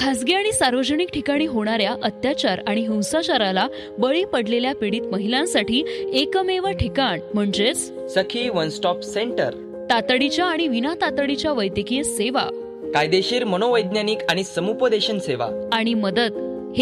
खासगी आणि सार्वजनिक ठिकाणी होणाऱ्या अत्याचार आणि हिंसाचाराला बळी पडलेल्या पीडित महिलांसाठी एकमेव ठिकाण म्हणजेच सखी वन स्टॉप सेंटर. तातडीच्या आणि विना तातडीच्या वैद्यकीय सेवा, कायदेशीर मनोवैज्ञानिक आणि समुपदेशन सेवा आणि मदत